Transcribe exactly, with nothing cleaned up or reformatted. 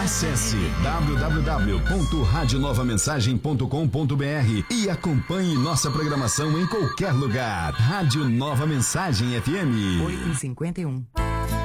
Acesse w w w ponto rádio nova mensagem ponto com ponto b r e acompanhe nossa programação em qualquer lugar. Rádio Nova Mensagem F M. oito e cinquenta e um.